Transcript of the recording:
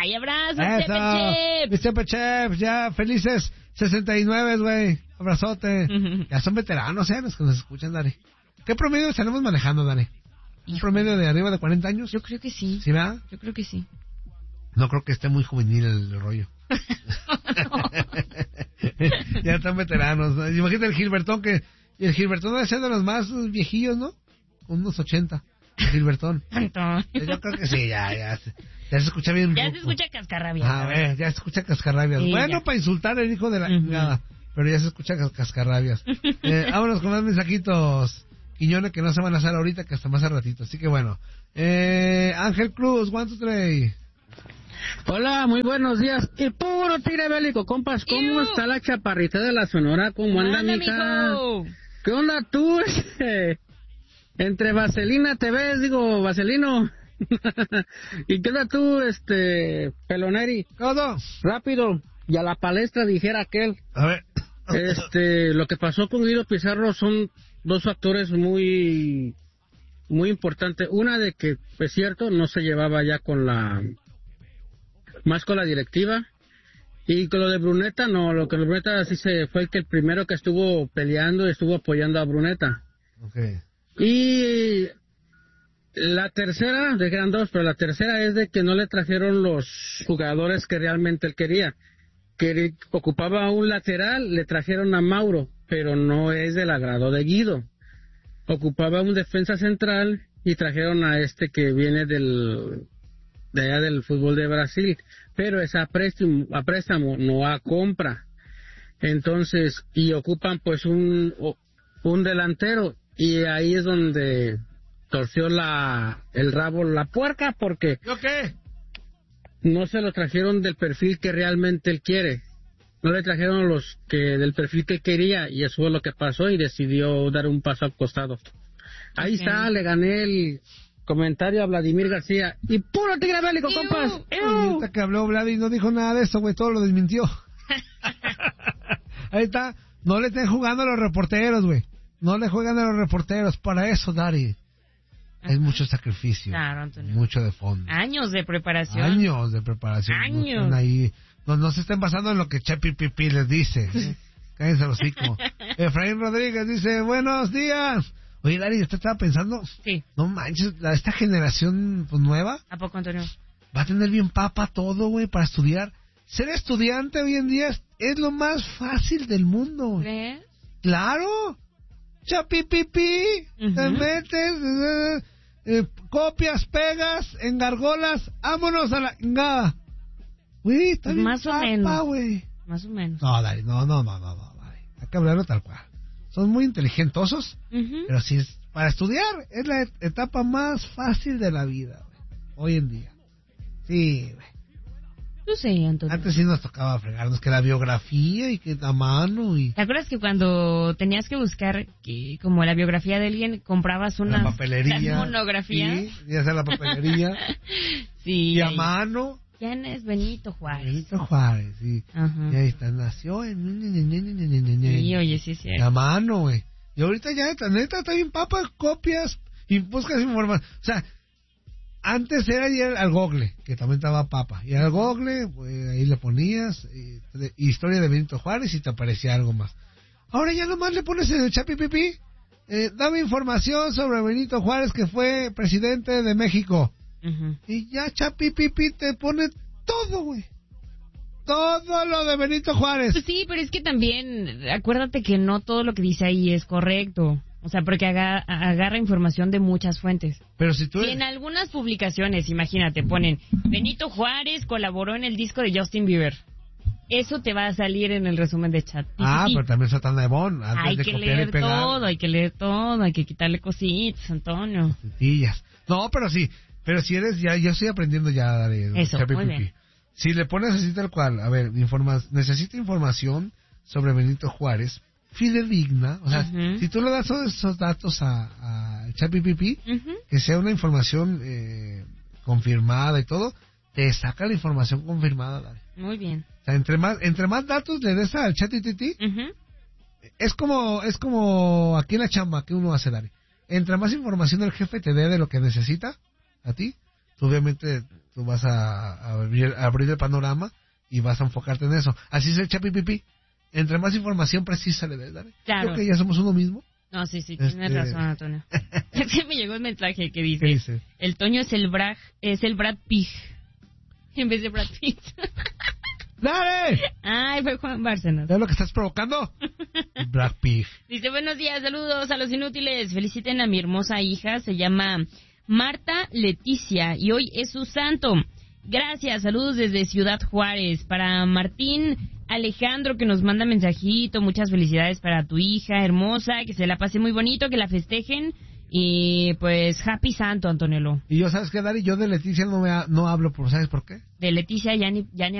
¡Ay, abrazos, Eso, Chepe Chef! Chepe Chef, ya felices 69, güey. Abrazote. Ya son veteranos, los que nos escuchan, Dari. ¿Qué promedio estaremos manejando, Dari? ¿Un promedio de arriba de 40 años? Yo creo que sí. ¿Sí, verdad? Yo creo que sí. No creo que esté muy juvenil el rollo. Ya están veteranos, ¿no? Imagínate el Gilbertón, que el Gilbertón debe ser de los más viejillos, ¿no? Unos 80. El Gilbertón. Yo creo que sí, ya se escucha bien. Ya se escucha cascarrabias. A ver, ya se escucha cascarrabias. Sí, bueno, ya. para insultar al hijo de la chingada, pero ya se escucha cascarrabias. Vámonos con más mensajitos. Quiñones que no se van a hacer ahorita, que hasta más al ratito. Así que bueno. Ángel Cruz, 1, 2, 3. Hola, muy buenos días. Y puro tigre bélico, compas. ¿Cómo está la chaparrita de la Sonora? ¿Cómo anda, mija? Mijo? ¿Qué onda tú? Entre Vaselina te ves, digo, Vaselino. ¿Y qué onda tú, Peloneri? ¿Todo? Rápido. Y a la palestra dijera aquel. A ver. Lo que pasó con Guido Pizarro son dos factores muy importantes. Una de que, es cierto, no se llevaba ya con la directiva. Y con lo de Bruneta, no, lo que Bruneta sí fue el primero que estuvo peleando y estuvo apoyando a Bruneta. Okay. Y la tercera, eran dos, pero la tercera es de que no le trajeron los jugadores que realmente él quería. Que ocupaba un lateral, le trajeron a Mauro, pero no es del agrado de Guido. Ocupaba un defensa central y trajeron a que viene de allá del fútbol de Brasil, pero es a préstamo, no a compra. Entonces, y ocupan pues un delantero, y ahí es donde torció el rabo la puerca, porque ¿Yo qué? no se lo trajeron del perfil que realmente él quiere. No le trajeron del perfil que quería, y eso fue lo que pasó, y decidió dar un paso al costado. Ahí está, le gané el comentario a Vladimir García. Y puro tigre bélico, compas. Ahorita que habló Vladi no dijo nada de eso, güey, todo lo desmintió. Ahí está, no le estén jugando a los reporteros, güey. No le juegan a los reporteros, para eso, Dari. Es mucho sacrificio. Claro, Antonio. Mucho de fondo. Años de preparación. Años de preparación. Años. No están ahí. No se estén basando en lo que Chepi Pipi les dice. Cállense los hocico. Efraín Rodríguez dice, buenos días. Oye, Dari, ¿usted estaba pensando? Sí. No manches, esta generación pues, nueva ¿A poco, Antonio? va a tener bien papa todo, güey, para estudiar. Ser estudiante hoy en día es lo más fácil del mundo. ¿Crees? ¡Claro! Chapipipi, te metes, copias, pegas, engargolas, vámonos a la chingada. Güey, está Pues bien más o papa, menos. güey. Más o menos. No, Dari, no, Dari. Hay que hablarlo tal cual. Son muy inteligentosos, pero si es para estudiar, es la etapa más fácil de la vida, güey. Hoy en día. Sí, güey. No sé, Antonio. Antes sí nos tocaba fregarnos que la biografía y que la mano y... ¿Te acuerdas que cuando tenías que buscar como la biografía de alguien, comprabas la unas papelería. monografías? Sí, y hacer la papelería. Sí. Y a mano. ¿Quién es Benito Juárez? Benito Juárez, sí. Ajá. Y ahí está, nació en... Sí, oye, sí, sí. Y a mano, güey. Y ahorita ya, neta, está bien papa, copias y buscas información. O sea, antes era ir al Google, que también estaba papa. Y al Google, pues, ahí le ponías historia de Benito Juárez y te aparecía algo más. Ahora ya nomás le pones en el Chapipipi, dame información sobre Benito Juárez, que fue presidente de México. Y ya Chapipipi te pone todo, güey. Todo lo de Benito Juárez. Pues sí, pero es que también, acuérdate que no todo lo que dice ahí es correcto. O sea, porque agarra información de muchas fuentes. Pero si tú... Y en algunas publicaciones, imagínate, ponen Benito Juárez colaboró en el disco de Justin Bieber. Eso te va a salir en el resumen de chat. Pero también está tan de bon. Hay que leer todo, hay que leer todo, hay que quitarle cositas, Antonio. Sencillas. No, pero sí. Pero si eres ya, yo estoy aprendiendo ya de eso, muy bien. Si le pones así tal cual, a ver, necesita información sobre Benito Juárez, fidedigna, o sea, si tú le das todos esos datos a ChatGPT, que sea una información confirmada y todo, te saca la información confirmada, Dari. Muy bien. O sea, entre más datos le des al ChatGPT, es como aquí en la chamba que uno hace, Dari. Entre más información el jefe te dé de lo que necesita a ti, tú obviamente tú vas a abrir el panorama y vas a enfocarte en eso. Así se echa pipipi. Entre más información precisa le des, ¿vale? Claro. Creo que ya somos uno mismo. No, sí, tienes razón, Antonio. Es que me llegó un mensaje que dice, ¿Qué dice? el Toño es el Brad Pig, en vez de Brad Pitt. ¡Dale! Ay, fue Juan Bárcenas. ¿Es lo que estás provocando? Black Pig. Dice, buenos días, saludos a los inútiles. Feliciten a mi hermosa hija, se llama Marta Leticia y hoy es su santo. Gracias, saludos desde Ciudad Juárez. Para Martín Alejandro, que nos manda mensajito, muchas felicidades para tu hija hermosa, que se la pase muy bonito, que la festejen. Y pues, happy santo, Antonello. Y yo, ¿sabes qué, Dari? Yo de Leticia no hablo, ¿sabes por qué? De Leticia ya ni